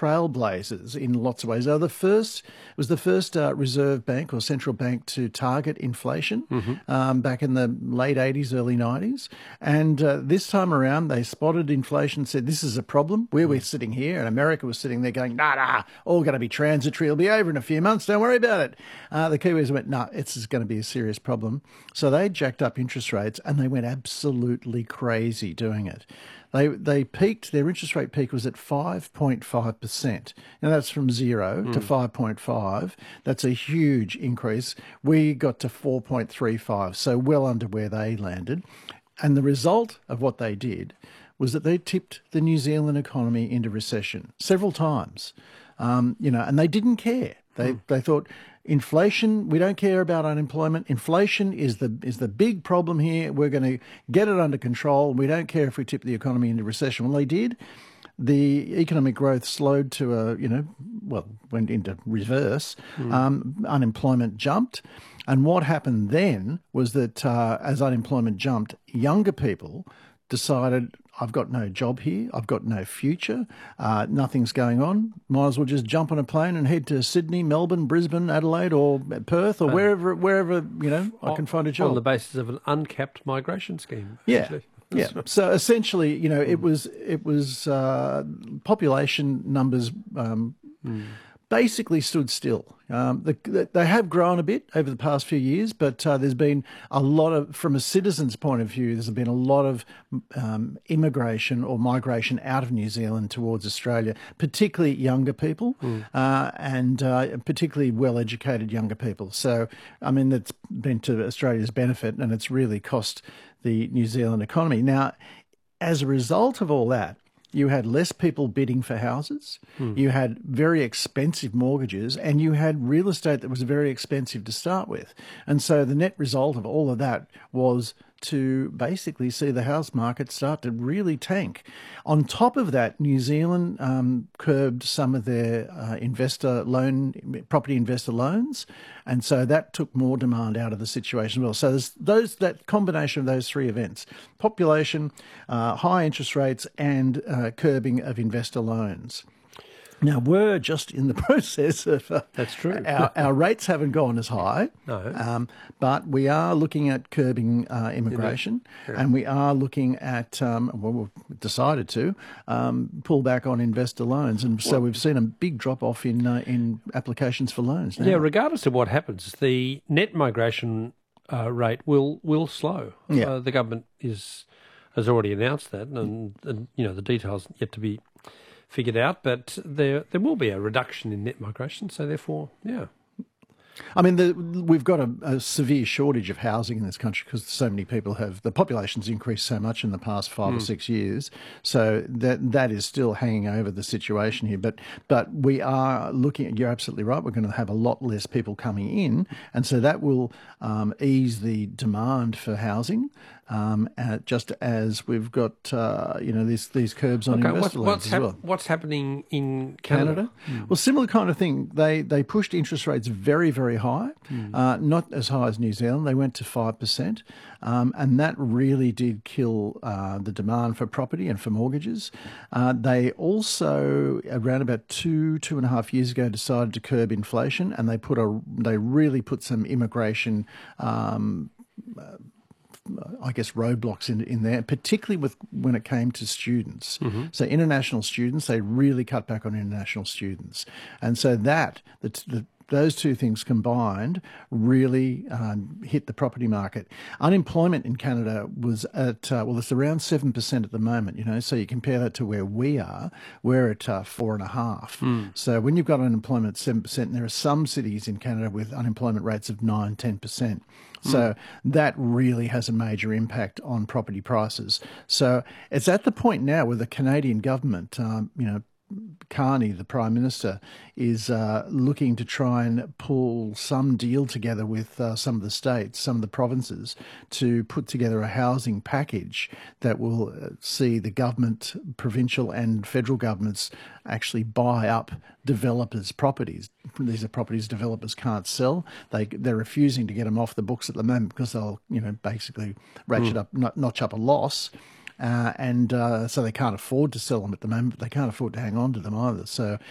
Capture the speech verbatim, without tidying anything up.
trailblazers in lots of ways. They were the first, it was the first uh, Reserve Bank or central bank to target inflation mm-hmm. um, back in the late eighties, early nineties. And uh, this time around, they spotted inflation, said, this is a problem. Where we're sitting here, and America was sitting there going, nah, nah, all going to be transitory. It'll be over in a few months. Don't worry about it. Uh, the Kiwis went, no, nah, it's going to be a serious problem. So they jacked up interest rates and they went absolutely crazy doing it. They they peaked, their interest rate peak was at five point five percent. Now that's from zero mm. to five point five. That's a huge increase. We got to four point three five, so well under where they landed. And the result of what they did was that they tipped the New Zealand economy into recession several times. Um, you know, and they didn't care. They mm. they thought, inflation, we don't care about unemployment. Inflation is the is the big problem here. We're going to get it under control. We don't care if we tip the economy into recession. Well, they did. The economic growth slowed to a, you know, well, went into reverse. Mm. Um, unemployment jumped. And what happened then was that uh, as unemployment jumped, younger people decided, I've got no job here, I've got no future, uh, nothing's going on, might as well just jump on a plane and head to Sydney, Melbourne, Brisbane, Adelaide or Perth or uh, wherever, wherever you know, I can find a job. On the basis of an uncapped migration scheme. Yeah. Yeah. So essentially, you know, it was, it was uh, population numbers um, mm. basically stood still. Um, the, they have grown a bit over the past few years, but uh, there's been a lot of, from a citizen's point of view, there's been a lot of um, immigration or migration out of New Zealand towards Australia, particularly younger people mm. uh, and uh, particularly well-educated younger people. So, I mean, that's been to Australia's benefit and it's really cost the New Zealand economy. Now, as a result of all that, you had less people bidding for houses, hmm. you had very expensive mortgages, and you had real estate that was very expensive to start with. And so the net result of all of that was to basically see the house market start to really tank. On top of that, New Zealand um, curbed some of their uh, investor loan, property investor loans, and so that took more demand out of the situation as well. So there's those that combination of those three events: population, uh, high interest rates, and uh, curbing of investor loans. Now, we're just in the process of... Uh, That's true. Our, our rates haven't gone as high, no. um, but we are looking at curbing uh, immigration yeah. and we are looking at, um, well, we've decided to, um, pull back on investor loans. And so well, we've seen a big drop-off in uh, in applications for loans now. Yeah, regardless of what happens, the net migration uh, rate will, will slow. Yeah. Uh, the government is has already announced that, and, and you know the details yet to be figured out, but there there will be a reduction in net migration, so therefore, yeah. I mean, the, we've got a, a severe shortage of housing in this country because so many people have, the population's increased so much in the past five mm. or six years. So that that is still hanging over the situation here. But but we are looking at, you're absolutely right, we're going to have a lot less people coming in. And so that will um, ease the demand for housing. Um, uh, just as we've got, uh, you know, these these curbs on okay, investor what, loans what's as hap- well. What's happening in Canada? Canada? Mm. Well, similar kind of thing. They they pushed interest rates very, very high, mm. uh, not as high as New Zealand. They went to five percent, um, and that really did kill uh, the demand for property and for mortgages. Uh, they also, around about two, two and a half years ago, decided to curb inflation, and they put a they really put some immigration um, uh, I guess, roadblocks in in there, particularly with when it came to students. Mm-hmm. So international students, they really cut back on international students. And so that, the, the those two things combined really um, hit the property market. Unemployment in Canada was at, uh, well, it's around seven percent at the moment, you know, so you compare that to where we are, we're at uh, four and a half. Mm. So when you've got unemployment at seven percent, and there are some cities in Canada with unemployment rates of nine, ten percent. So mm. that really has a major impact on property prices. So it's at the point now where the Canadian government, um, you know, Carney, the Prime Minister, is uh, looking to try and pull some deal together with uh, some of the states, some of the provinces, to put together a housing package that will see the government, provincial and federal governments, actually buy up developers' properties. These are properties developers can't sell. They, they're refusing to get them off the books at the moment because they'll, you know, basically ratchet mm. up, not, notch up a loss. Uh, and uh, so they can't afford to sell them at the moment, but they can't afford to hang on to them either. So